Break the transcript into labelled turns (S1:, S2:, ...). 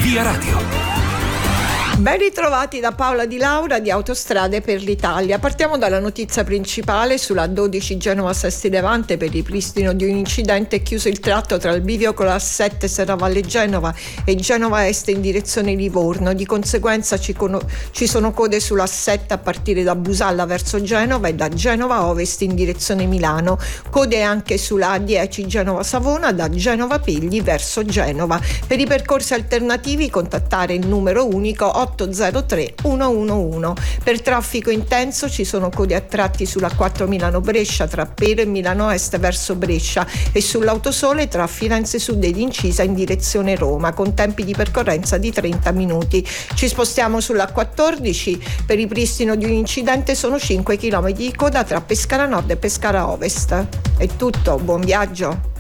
S1: Via Radio.
S2: Ben ritrovati da Paola Di Laura di Autostrade per l'Italia. Partiamo dalla notizia principale. Sulla 12 Genova-Sesti Levante, per ripristino di un incidente è chiuso il tratto tra il bivio con la A7 Serravalle Genova e Genova Est in direzione Livorno. Di conseguenza ci sono code sulla A7 a partire da Busalla verso Genova e da Genova Ovest in direzione Milano. Code anche sulla A10 Genova-Savona da Genova Pegli verso Genova. Per i percorsi alternativi contattare il numero unico 803 111. Per traffico intenso ci sono code a tratti sulla 4 Milano-Brescia tra Pero e Milano Est verso Brescia e sull'Autosole tra Firenze Sud ed Incisa in direzione Roma, con tempi di percorrenza di 30 minuti. Ci spostiamo sulla 14. Per ripristino di un incidente sono 5 km di coda tra Pescara Nord e Pescara Ovest. È tutto, buon viaggio.